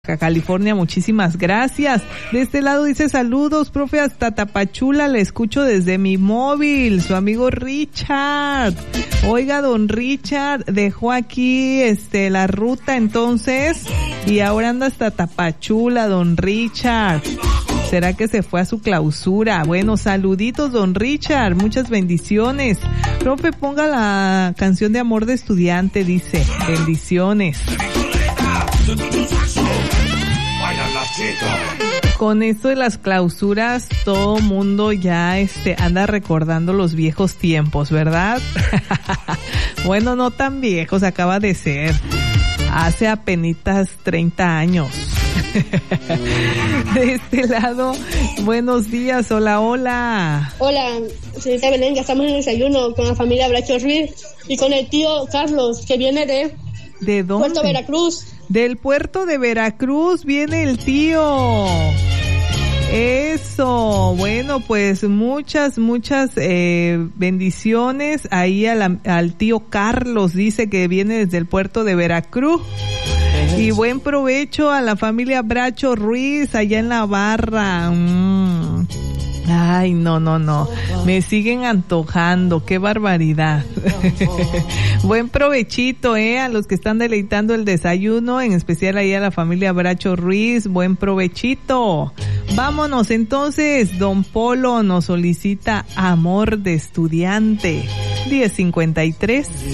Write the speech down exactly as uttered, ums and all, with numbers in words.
California, muchísimas gracias. De este lado dice saludos, profe, hasta Tapachula, le escucho desde mi móvil, su amigo Richard. Oiga, don Richard, dejó aquí este la ruta entonces y ahora anda hasta Tapachula, don Richard. ¿Será que se fue a su clausura? Bueno, saluditos, don Richard, muchas bendiciones. Profe, ponga la canción de Amor de Estudiante, dice. Bendiciones. Con esto de las clausuras, todo mundo ya este anda recordando los viejos tiempos, ¿verdad? Bueno, no tan viejos, acaba de ser. Hace apenitas treinta años. De este lado, buenos días, hola, hola. Hola, señorita Belén, ya estamos en el desayuno con la familia Bracho Ruiz y con el tío Carlos, que viene de... ¿De dónde? Puerto Veracruz. Del puerto de Veracruz viene el tío. Eso, bueno, pues muchas, muchas eh, bendiciones ahí a la, al tío Carlos, dice que viene desde el puerto de Veracruz. Y buen provecho a la familia Bracho Ruiz allá en la barra. Mm. Ay, no, no, no. Me siguen antojando. Qué barbaridad. Buen provechito, eh, a los que están deleitando el desayuno, en especial ahí a la familia Bracho Ruiz. Buen provechito. Vámonos entonces. Don Polo nos solicita Amor de Estudiante. diez cincuenta y tres.